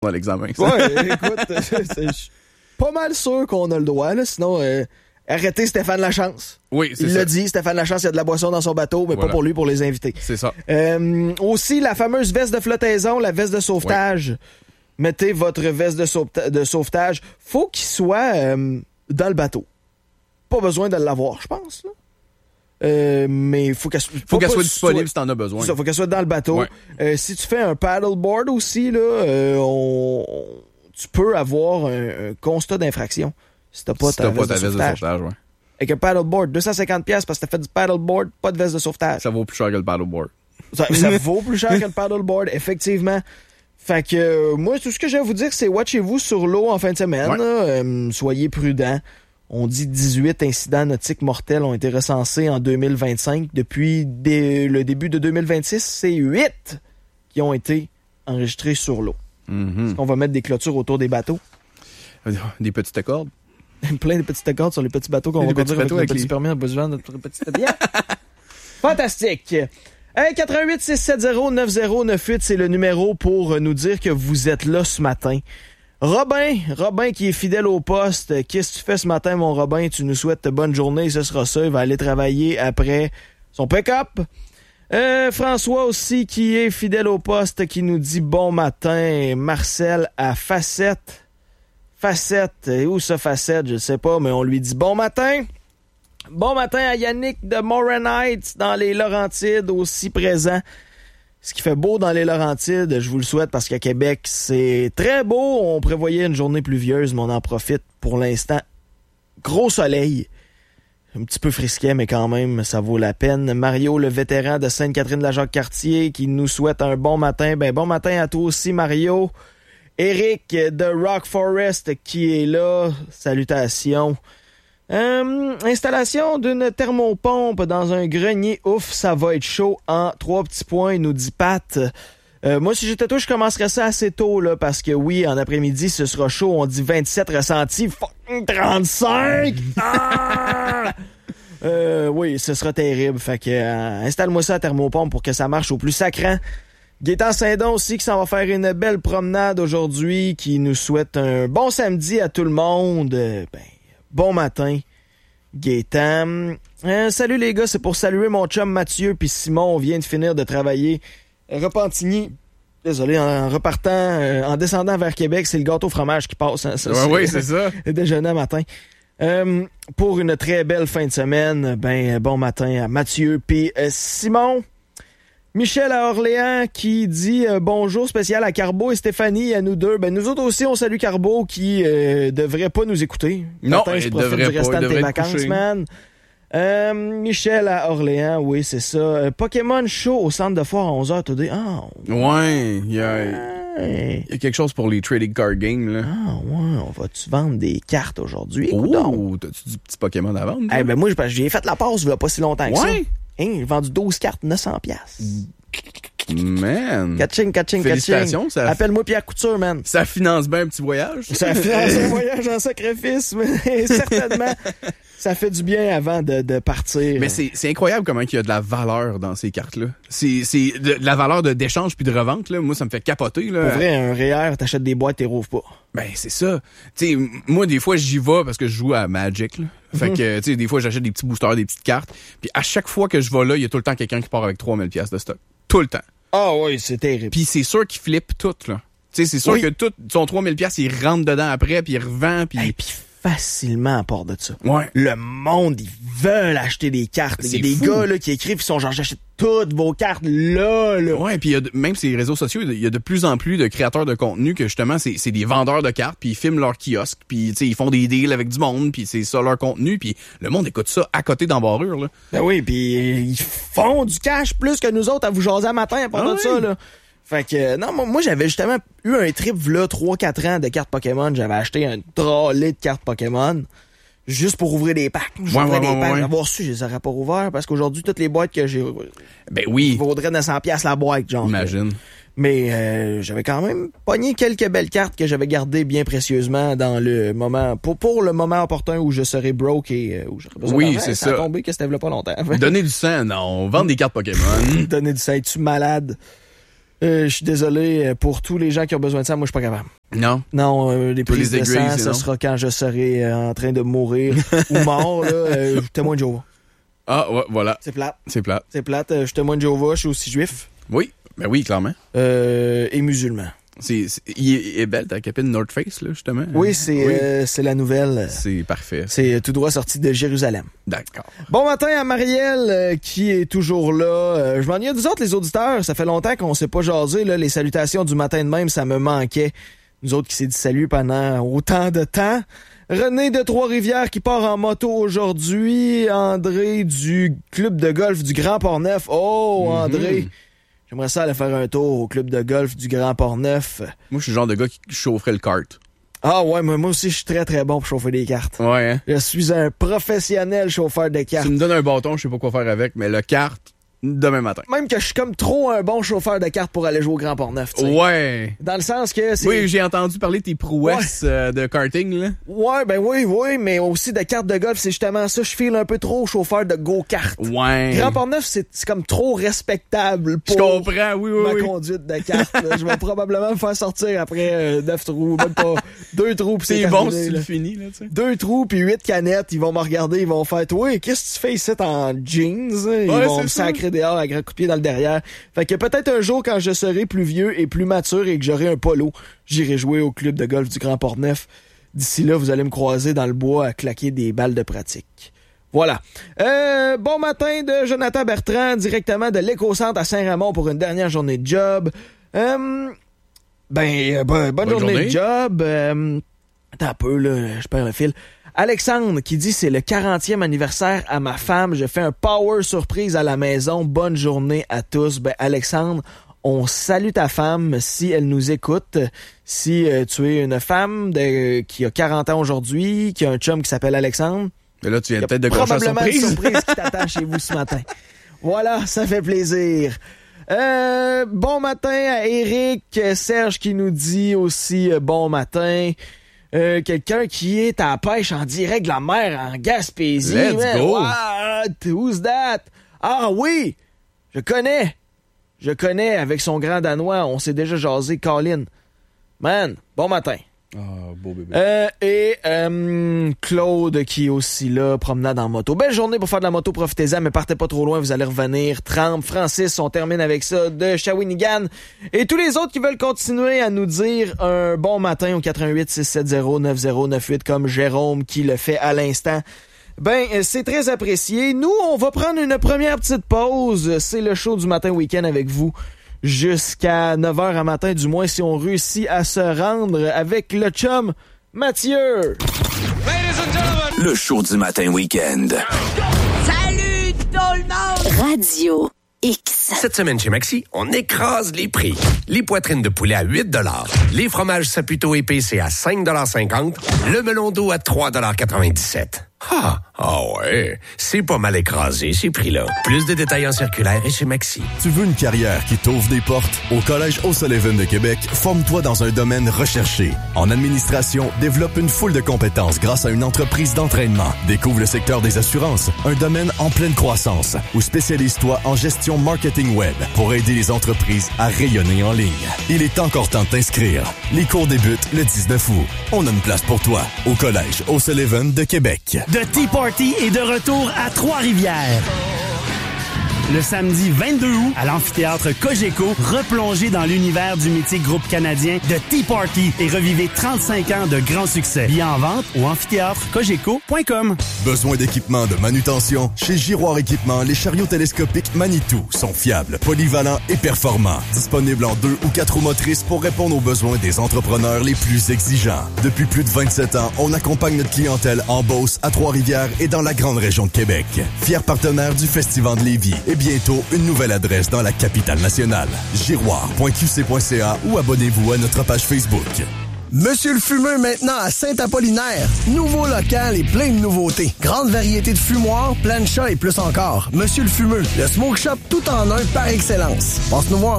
dans l'examen. Ouais, écoute, c'est pas mal sûr qu'on a le droit, là. Sinon, arrêtez Stéphane Lachance. Oui, c'est ça. Il l'a dit, Stéphane Lachance, il y a de la boisson dans son bateau, mais voilà. pas pour lui, pour les invités. C'est ça. Aussi, la fameuse veste de flottaison, la veste de sauvetage. Oui. Mettez votre veste de sauvetage. Faut qu'il soit dans le bateau. Pas besoin de l'avoir, je pense, là. Mais il faut qu'elle soit disponible si t'en as besoin. Ça, faut qu'elle soit dans le bateau. Ouais. Si tu fais un paddleboard aussi, là, tu peux avoir un constat d'infraction si t'as pas ta veste de sauvetage. Ouais. Avec un paddleboard, 250$ parce que t'as fait du paddleboard, pas de veste de sauvetage. Ça vaut plus cher que le paddleboard. Ça vaut plus cher que le paddleboard, effectivement. Fait que moi, tout ce que j'ai à vous dire, c'est watchez-vous sur l'eau en fin de semaine. Soyez prudents. On dit 18 incidents nautiques mortels ont été recensés en 2025. Depuis le début de 2026, c'est 8 qui ont été enregistrés sur l'eau. Mm-hmm. Est-ce qu'on va mettre des clôtures autour des bateaux? Des petites cordes? Plein de petites cordes sur les petits bateaux qu'on va conduire avec les petits permis en besoin de notre petite bière. Fantastique! 88-670-9098, c'est le numéro pour nous dire que vous êtes là ce matin. Robin qui est fidèle au poste. Qu'est-ce que tu fais ce matin, mon Robin? Tu nous souhaites bonne journée, ce sera ça. Il va aller travailler après son pick-up. François aussi qui est fidèle au poste, qui nous dit bon matin. Marcel à Facette. Et où ça, Facette? Je sais pas, mais on lui dit bon matin. Bon matin à Yannick de Morin Heights dans les Laurentides, aussi présent. Ce qui fait beau dans les Laurentides, je vous le souhaite parce qu'à Québec, c'est très beau. On prévoyait une journée pluvieuse, mais on en profite pour l'instant. Gros soleil. Un petit peu frisquet, mais quand même, ça vaut la peine. Mario, le vétéran de Sainte-Catherine-de-la-Jacques-Cartier, qui nous souhaite un bon matin. Ben, bon matin à toi aussi, Mario. Eric de Rock Forest qui est là. Salutations. Installation d'une thermopompe dans un grenier. Ouf, ça va être chaud en 3 petits points, nous dit Pat. Moi, si j'étais toi, je commencerais ça assez tôt, là, parce que oui, en après-midi, ce sera chaud. On dit 27 ressentis. Fucking 35! Ah! Oui, ce sera terrible. Fait que, installe-moi ça à thermopompe pour que ça marche au plus sacrant. Gaétan Saint-Don aussi qui s'en va faire une belle promenade aujourd'hui, qui nous souhaite un bon samedi à tout le monde. Bon matin, Gaétan. Salut les gars, c'est pour saluer mon chum Mathieu puis Simon. On vient de finir de travailler. Repentigny, désolé, en repartant, en descendant vers Québec, c'est le gâteau fromage qui passe. Hein, ça, oui, c'est ça. Déjeuner matin. Pour une très belle fin de semaine, bon matin à Mathieu puis Simon. Michel à Orléans qui dit bonjour spécial à Carbo et Stéphanie, à nous deux. Nous autres aussi, on salue Carbo qui devrait pas nous écouter. Non, Matin, je profite du restant de tes vacances, man. Michel à Orléans, oui, c'est ça. Pokémon Show au centre de foire à 11h today. Ouais, il y a quelque chose pour les trading card games, là. On va-tu vendre des cartes aujourd'hui? Oh, t'as-tu du petit Pokémon à vendre? Moi, j'ai fait la passe il y a pas si longtemps que ça. J'ai vendu 12 cartes, 900$. Man! Catching. Félicitations, Appelle-moi Pierre Couture, man. Ça finance bien un petit voyage? Ça finance un voyage en sacrifice, mais certainement. Ça fait du bien avant de partir. Mais c'est incroyable comment il y a de la valeur dans ces cartes-là. C'est de la valeur d'échange puis de revente, là. Moi, ça me fait capoter, là. Pour vrai, un REER, t'achètes des boîtes, t'es rouvres pas. C'est ça. Tu sais, moi, des fois, j'y vais parce que je joue à Magic, là. Fait que, tu sais, des fois, j'achète des petits boosters, des petites cartes. Puis à chaque fois que je vais là, il y a tout le temps quelqu'un qui part avec 3000$ de stock. Tout le temps. Ah oui, c'est terrible. Puis c'est sûr qu'il flippe tout, là. Tu sais, c'est sûr que tout son 3000$, il rentre dedans après, puis il revend, puis... facilement à part de ça. Ouais. Le monde, ils veulent acheter des cartes. Il y a des gars là, qui écrivent, ils sont genre, j'achète toutes vos cartes là. Ouais, puis même sur les réseaux sociaux, il y a de plus en plus de créateurs de contenu que justement, c'est des vendeurs de cartes, puis ils filment leur kiosque, puis ils font des deals avec du monde, puis c'est ça leur contenu, puis le monde écoute ça à côté d'embarrure, là. Oui, puis ils font du cash plus que nous autres à vous jaser à matin à part de ça, là. Fait que, non, moi, j'avais justement eu un trip, là, 3-4 ans de cartes Pokémon. J'avais acheté un trolley de cartes Pokémon juste pour ouvrir des packs. J'ouvrais des packs. Avoir su, je les aurais pas ouverts parce qu'aujourd'hui, toutes les boîtes que j'ai... vaudraient 900$ la boîte, genre. Imagine. Mais j'avais quand même pogné quelques belles cartes que j'avais gardées bien précieusement dans le moment... Pour le moment opportun où je serais broke et où j'aurais besoin d'argent. C'est ça. Ça a tombé que c'était pas longtemps. Donner du sang, non. Vendre des cartes Pokémon. Donner du sang. Es-tu malade? Je suis désolé pour tous les gens qui ont besoin de ça. Moi, je suis pas capable. Non? Non, les prises de sang, ce non? sera quand je serai en train de mourir ou mort. Là, témoin de Jéhovah. Ah, ouais, voilà. C'est plate. C'est plate. C'est plate. Je suis témoin de Jéhovah, je suis aussi juif. Oui, ben oui, clairement. Et musulman. Il est belle ta capine North Face, là, justement. Oui, c'est la nouvelle. C'est parfait. C'est tout droit sorti de Jérusalem. D'accord. Bon matin à Marielle qui est toujours là. Je m'ennuie des autres, les auditeurs. Ça fait longtemps qu'on s'est pas jasé. Là. Les salutations du matin de même, ça me manquait. Nous autres qui s'est dit salut pendant autant de temps. René de Trois-Rivières qui part en moto aujourd'hui. André du club de golf du Grand Port-Neuf. Oh, André! J'aimerais ça aller faire un tour au club de golf du Grand Port-Neuf. Moi, je suis le genre de gars qui chaufferait le kart. Ah ouais, moi aussi, je suis très très bon pour chauffer des cartes. Ouais, hein? Je suis un professionnel chauffeur de cartes. Tu me donnes un bâton, je sais pas quoi faire avec, mais le kart, demain matin. Même que je suis comme trop un bon chauffeur de cartes pour aller jouer au Grand Port-Neuf, tu sais. Ouais. Dans le sens que c'est... Oui, j'ai entendu parler de tes prouesses de karting, là. Ouais, ben oui, mais aussi de cartes de golf, c'est justement ça. Je file un peu trop chauffeur de go-kart. Ouais. Grand Port-Neuf, c'est comme trop respectable pour je comprends, oui. ma conduite de carte. Je vais probablement me faire sortir après 9 trous, même pas 2 trous pis c'est bon si tu le finis, là, tu sais. 2 trous puis 8 canettes, ils vont me regarder, ils vont faire « Toi, qu'est-ce que tu fais ici en jeans? » Ils vont me sacrer dehors à grands coups de pied dans le derrière. Fait que peut-être un jour, quand je serai plus vieux et plus mature et que j'aurai un polo, j'irai jouer au club de golf du Grand Port-Neuf. D'ici là, vous allez me croiser dans le bois à claquer des balles de pratique. Voilà. Bon matin de Jonathan Bertrand, directement de l'Éco-Centre à Saint-Ramon pour une dernière journée de job. Bonne journée de job. Attends un peu, là, je perds le fil. Alexandre qui dit c'est le 40e anniversaire à ma femme. Je fais un power surprise à la maison. Bonne journée à tous. Alexandre, on salue ta femme si elle nous écoute. Si tu es une femme qui a 40 ans aujourd'hui, qui a un chum qui s'appelle Alexandre, mais là, tu viens peut-être de grandir probablement une surprise qui t'attend chez vous ce matin. Voilà, ça fait plaisir. Bon matin à Eric. Serge qui nous dit aussi bon matin. Quelqu'un qui est à la pêche en direct de la mer en Gaspésie. Let's go! What? Who's that? Ah oui! Je connais avec son grand danois. On s'est déjà jasé, Colin. Man, bon matin. Ah, beau bébé. Claude qui est aussi là, promenade en moto. Belle journée pour faire de la moto, profitez-en, mais partez pas trop loin, vous allez revenir. Trempe, Francis, on termine avec ça, de Shawinigan. Et tous les autres qui veulent continuer à nous dire un bon matin au 88-670-9098 comme Jérôme qui le fait à l'instant. C'est très apprécié. Nous, on va prendre une première petite pause. C'est le show du matin week-end avec vous. Jusqu'à 9h à matin, du moins, si on réussit à se rendre avec le chum Mathieu. Le show du matin week-end. Salut tout le monde! Radio X. Cette semaine chez Maxi, on écrase les prix. Les poitrines de poulet à 8 $, les fromages Saputo épicés à 5,50 $, le melon d'eau à 3,97 $. Ah ouais, c'est pas mal écrasé, ces prix-là. Plus de détails en circulaire et chez Maxi. Tu veux une carrière qui t'ouvre des portes? Au Collège O'Sullivan de Québec, forme-toi dans un domaine recherché. En administration, développe une foule de compétences grâce à une entreprise d'entraînement. Découvre le secteur des assurances, un domaine en pleine croissance. Ou spécialise-toi en gestion marketing web pour aider les entreprises à rayonner en ligne. Il est encore temps de t'inscrire. Les cours débutent le 19 août. On a une place pour toi au Collège O'Sullivan de Québec. The Tea Party est de retour à Trois-Rivières. Le samedi 22 août, à l'amphithéâtre Cogeco, replongez dans l'univers du mythique groupe canadien The Tea Party et revivez 35 ans de grands succès. Billets en vente au amphithéâtrecogeco.com. Besoin d'équipement de manutention? Chez Giroir Équipement, les chariots télescopiques Manitou sont fiables, polyvalents et performants. Disponibles en 2 ou 4 roues motrices pour répondre aux besoins des entrepreneurs les plus exigeants. Depuis plus de 27 ans, on accompagne notre clientèle en Beauce, à Trois-Rivières et dans la grande région de Québec. Fier partenaire du Festival de Lévis et bientôt une nouvelle adresse dans la capitale nationale. Giroir.qc.ca ou abonnez-vous à notre page Facebook. Monsieur le Fumeux maintenant à Saint-Apollinaire. Nouveau local et plein de nouveautés. Grande variété de fumoirs, plein de chats et plus encore. Monsieur le Fumeux, le smoke shop tout en un par excellence. Passe nous voir.